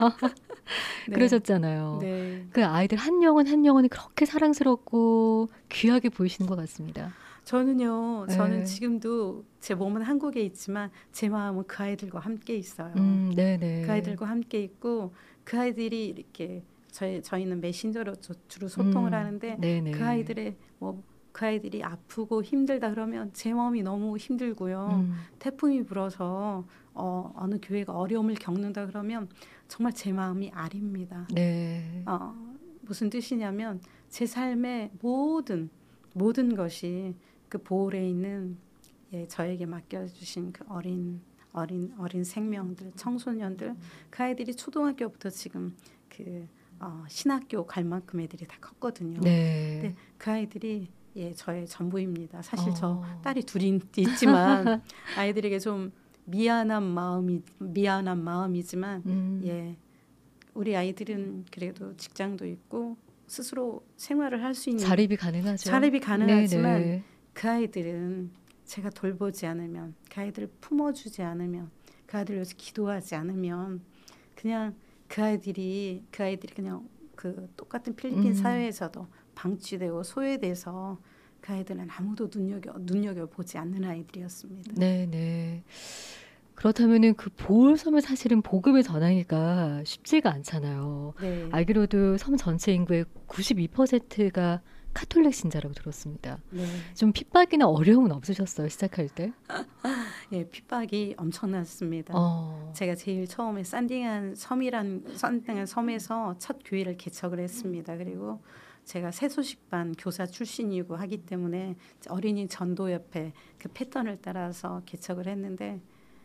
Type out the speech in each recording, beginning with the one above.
네. 그러셨잖아요. 네. 그 아이들 한 영혼 한 영혼이 그렇게 사랑스럽고 귀하게 보이시는 것 같습니다. 저는 네. 지금도 제 몸은 한국에 있지만 제 마음은 그 아이들과 함께 있어요. 그 네네. 아이들과 함께 있고 그 아이들이 이렇게 저희는 메신저로 주로 소통을 하는데 그 네네. 아이들의 그 아이들이 아프고 힘들다 그러면 제 마음이 너무 힘들고요. 태풍이 불어서 어느 교회가 어려움을 겪는다 그러면 정말 제 마음이 아립니다. 네. 무슨 뜻이냐면 제 삶의 모든 것이 그 보홀에 있는 저에게 맡겨주신 그 어린 생명들, 청소년들, 그 아이들이 초등학교부터 지금 그 신학교 갈 만큼 애들이 다 컸거든요. 네. 근데 그 아이들이 저의 전부입니다. 사실 저 어. 딸이 둘이 있지만 아이들에게 좀 미안한 마음이지만 우리 아이들은 그래도 직장도 있고 스스로 생활을 할 수 있는 자립이 가능하죠. 자립이 가능하지만 네네. 그 아이들은 제가 돌보지 않으면, 그 아이들을 품어주지 않으면, 그 아이들을 위해서 기도하지 않으면 그냥 그 아이들이 그냥 그 똑같은 필리핀 사회에서도 방치되고 소외돼서 그 아이들은 아무도 눈여겨보지 않는 아이들이었습니다. 네네. 그렇다면은 그 보홀섬을 사실은 복음을 전하기가 쉽지가 않잖아요. 네. 알기로도 섬 전체 인구의 92%가 카톨릭 신자라고 들었습니다. 네. 좀 핍박이나 어려움은 없으셨어요, 시작할 때? 예, 핍박이 엄청났습니다. 어. 제가 제일 처음에 산딩한 섬에서 첫 교회를 개척을 했습니다. 그리고 제가 새소식반 교사 출신이고 하기 때문에 어린이 전도협회 그 패턴을 따라서 개척을 했는데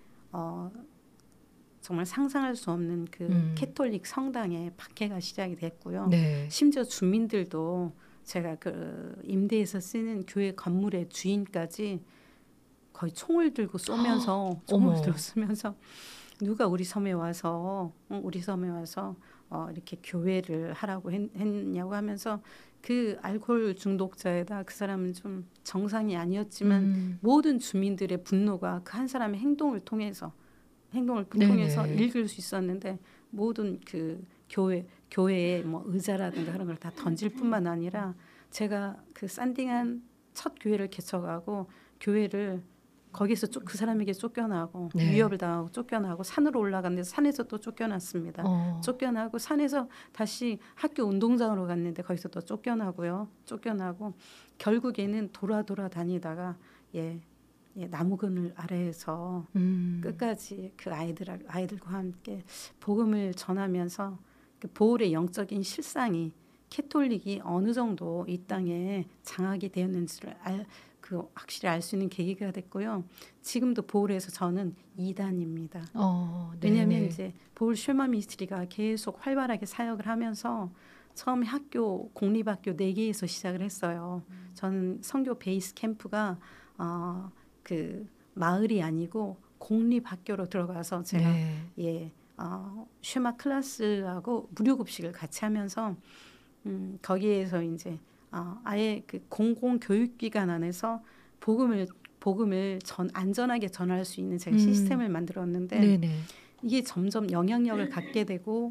정말 상상할 수 없는 그 캐톨릭 성당에 박해가 시작이 됐고요. 네. 심지어 주민들도 제가 그 임대해서 쓰는 교회 건물의 주인까지 거의 총을 들고 쏘면서 누가 우리 섬에 와서 이렇게 교회를 하라고 했냐고 하면서 그 알코올 중독자에다 그 사람은 좀 정상이 아니었지만 모든 주민들의 분노가 그 한 사람의 행동을 통해서 읽을 수 있었는데 모든 그 교회의 뭐 의자라든가 그런 걸 다 던질 뿐만 아니라 제가 그 산딩한 첫 교회를 개척하고 교회를 거기서 그 사람에게 쫓겨나고 위협을 당하고 쫓겨나고 산으로 올라갔는데 산에서 또 쫓겨났습니다. 쫓겨나고 산에서 다시 학교 운동장으로 갔는데 거기서 또 쫓겨나고 결국에는 돌아 다니다가 나무 그늘 아래에서 끝까지 그 아이들과 함께 복음을 전하면서 그 보홀의 영적인 실상이 캐톨릭이 어느 정도 이 땅에 장악이 되었는지를 확실히 알 수 있는 계기가 됐고요. 지금도 보홀에서 저는 2단입니다. 왜냐하면 이제 보홀 쉐마 미스트리가 계속 활발하게 사역을 하면서 처음에 공립학교 4개에서 시작을 했어요. 저는 선교 베이스 캠프가 그 마을이 아니고 공립학교로 들어가서 제가 쉐마 클래스하고 무료급식을 같이 하면서 거기에서 이제 아예 그 공공교육기관 안에서 복음을 안전하게 전할 수 있는 제가 시스템을 만들었는데 이게 점점 영향력을 갖게 되고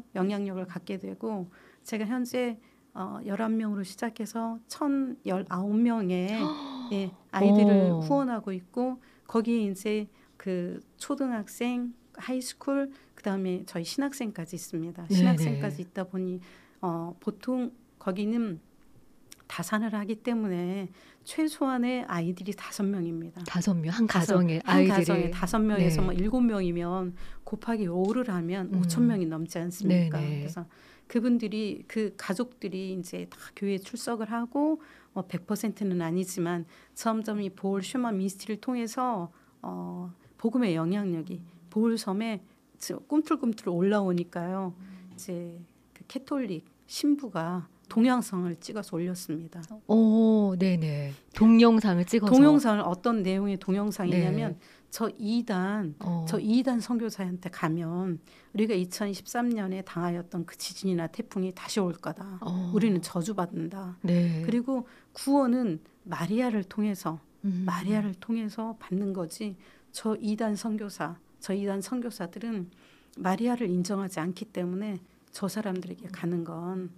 제가 현재 11명으로 시작해서 1,019명의 아이들을 후원하고 있고 거기에 이제 그 초등학생, 하이스쿨 그다음에 저희 신학생까지 있습니다. 신학생까지 있다 보니 보통 거기는 다산을 하기 때문에 최소한의 아이들이 5명입니다. 5명 한 가정에 아이들이 한 가정에 5명에서 뭐 7명이면 곱하기 5를 하면 5,000명이 넘지 않습니까? 그래서 그분들이 그 가족들이 이제 다 교회에 출석을 하고 100%는 아니지만 점점 이 보홀 슈마 미스트리를 통해서 복음의 영향력이 보홀섬에 꿈틀꿈틀 올라오니까요. 이제 그 캐톨릭 신부가 동영상을 찍어서 올렸습니다. 네네. 동영상을 찍어서. 동영상을 어떤 내용의 동영상이냐면 저 2단 선교사한테 가면 우리가 2013년에 당하였던 그 지진이나 태풍이 다시 올 거다. 우리는 저주받는다. 그리고 구원은 마리아를 통해서 받는 거지. 저 2단 선교사들은 마리아를 인정하지 않기 때문에 저 사람들에게 가는 건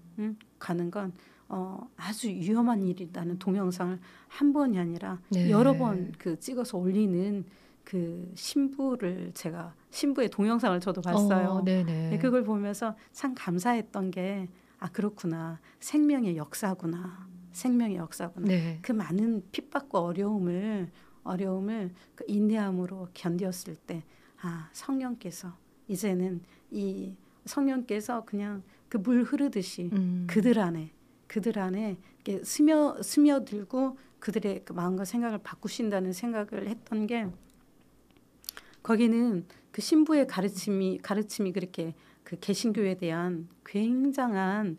아주 위험한 일이라는 동영상을 한 번이 아니라 네. 여러 번 그 찍어서 올리는 그 제가 신부의 동영상을 저도 봤어요. 네네. 그걸 보면서 참 감사했던 게 그렇구나. 생명의 역사구나. 네. 그 많은 핍박과 어려움을 그 인내함으로 견뎠을 때 성령께서 이제는 이 성령께서 그냥 그 물 흐르듯이 그들 안에 이렇게 스며들고 그들의 그 마음과 생각을 바꾸신다는 생각을 했던 게 거기는 그 신부의 가르침이 그렇게 그 개신교에 대한 굉장한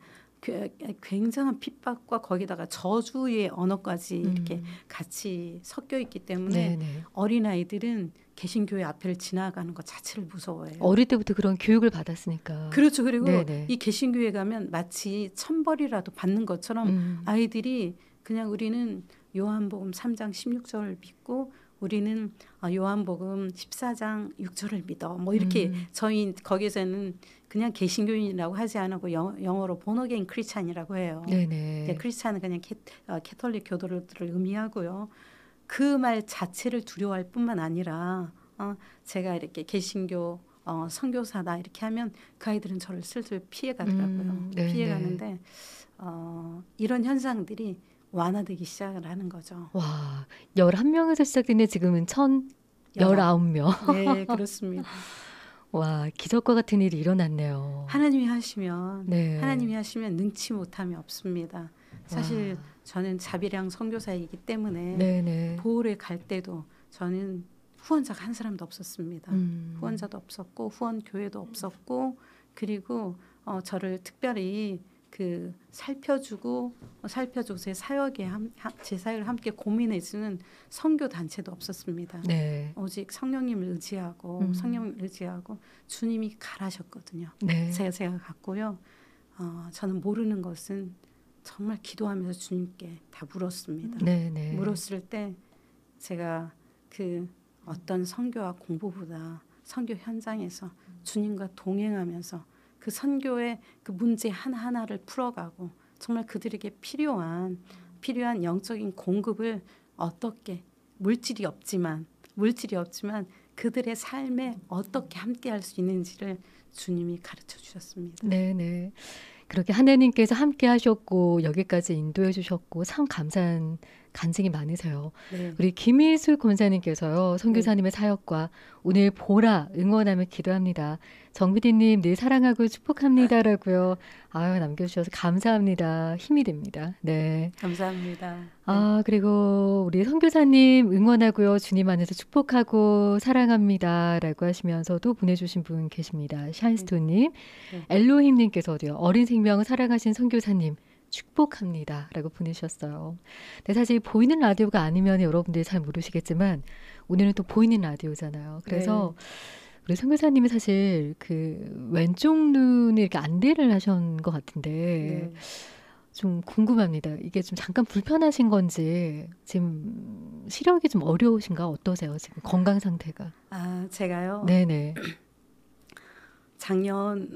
핍박과 거기다가 저주의 언어까지 이렇게 같이 섞여 있기 때문에 네네. 어린아이들은 개신교회 앞을 지나가는 것 자체를 무서워해요. 어릴 때부터 그런 교육을 받았으니까. 그렇죠. 그리고 네네. 이 개신교회 가면 마치 천벌이라도 받는 것처럼 아이들이 그냥 우리는 요한복음 3장 16절을 믿고 우리는 요한복음 14장 6절을 믿어. 뭐 이렇게 저희 거기서는 그냥 개신교인이라고 하지 않고 영어로 본어게인 크리스찬이라고 해요. 네네. 크리스찬은 그냥 캐톨릭 교도를 의미하고요. 그 말 자체를 두려워할 뿐만 아니라 제가 이렇게 개신교 선교사다 이렇게 하면 그 아이들은 저를 슬슬 피해가더라고요. 피해가는데 이런 현상들이 완화되기 시작을 하는 거죠. 와, 11명에서 시작됐는데 지금은 1,019명. 네, 그렇습니다. 와, 기적과 같은 일이 일어났네요. 하나님이 하시면 네. 능치 못함이 없습니다. 사실 와. 저는 자비량 선교사이기 때문에 네네. 보홀에 갈 때도 저는 후원자가 한 사람도 없었습니다. 후원자도 없었고 후원 교회도 없었고 그리고 저를 특별히 그 살펴주고 제 사역을 함께 고민해주는 선교 단체도 없었습니다. 네. 오직 성령님을 의지하고 주님이 가라셨거든요. 네. 제가 갔고요. 저는 모르는 것은 정말 기도하면서 주님께 다 물었습니다. 네네. 물었을 때 제가 그 어떤 선교와 공부보다 선교 현장에서 주님과 동행하면서 그 선교의 그 문제 하나하나를 풀어가고 정말 그들에게 필요한 영적인 공급을 어떻게 물질이 없지만 그들의 삶에 어떻게 함께할 수 있는지를 주님이 가르쳐 주셨습니다. 네네. 그렇게 하나님께서 함께 하셨고 여기까지 인도해 주셨고 참 감사한 간증이 많으세요. 네. 우리 김희술 권사님께서요. 선교사님의 사역과 오늘 보라 응원하며 기도합니다. 정PD님 늘 사랑하고 축복합니다라고요. 남겨주셔서 감사합니다. 힘이 됩니다. 네. 감사합니다. 그리고 우리 선교사님 응원하고요. 주님 안에서 축복하고 사랑합니다라고 하시면서도 보내주신 분 계십니다. 샤인스톤님, 엘로힘님께서도요. 어린 생명 사랑하신 선교사님 축복합니다 라고 보내주셨어요. 근데 사실 보이는 라디오가 아니면 여러분들이 잘 모르시겠지만 오늘은 또 보이는 라디오잖아요. 그래서 우리 선교사님이 사실 그 왼쪽 눈에 이렇게 안대를 하신 것 같은데 좀 궁금합니다. 이게 좀 잠깐 불편하신 건지 지금 시력이 좀 어려우신가 어떠세요? 지금 건강 상태가? 제가요. 네네. 작년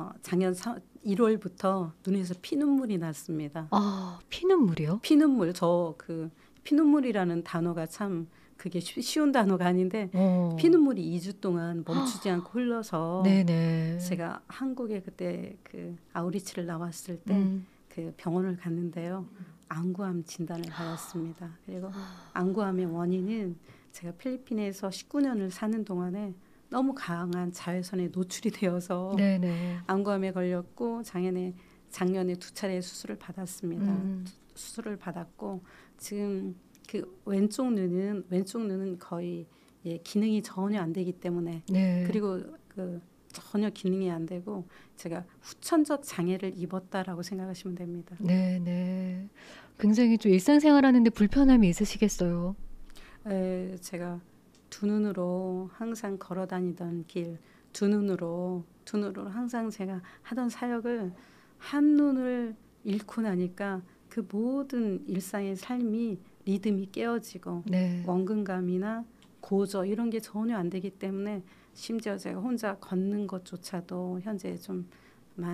1월부터 눈에서 피눈물이 났습니다. 피눈물이요? 피눈물. 피눈물이라는 단어가 참 그게 쉬운 단어가 아닌데 피눈물이 2주 동안 멈추지 않고 흘러서 네네. 제가 한국에 그때 그 아우리치를 나왔을 때 그 병원을 갔는데요. 안구암 진단을 받았습니다. 그리고 안구암의 원인은 제가 필리핀에서 19년을 사는 동안에 너무 강한 자외선에 노출이 되어서 안구암에 걸렸고 작년에 2차례 수술을 받았습니다. 수술을 받았고 지금 그 왼쪽 눈은 거의 기능이 전혀 안 되기 때문에 그리고 그 전혀 기능이 안 되고 제가 후천적 장애를 입었다라고 생각하시면 됩니다. 네네. 굉장히 좀 일상생활하는데 불편함이 있으시겠어요? 제가 두 눈으로 항상 걸어 다니던 길, 두 눈으로 항상 제가 하던 사역을 한 눈을 잃고 나니까 그 모든 일상의 삶이 리듬이 깨어지고 원근감이나 고저 이런 게 전혀 안 되기 때문에 심지어 제가 혼자 걷는 것조차도 현재 좀